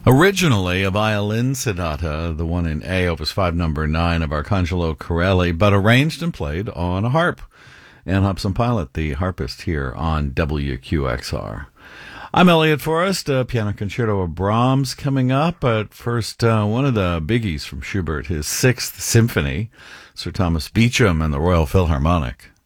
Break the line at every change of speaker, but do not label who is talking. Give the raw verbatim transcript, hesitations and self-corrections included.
Originally a violin sonata, the one in A, Opus five, number nine of Arcangelo Corelli, but arranged and played on a harp. Ann Hobson Pilot, the harpist here on W Q X R. I'm Elliot Forrest, a piano concerto of Brahms coming up, but first uh, one of the biggies from Schubert, his Sixth Symphony, Sir Thomas Beecham and the Royal Philharmonic.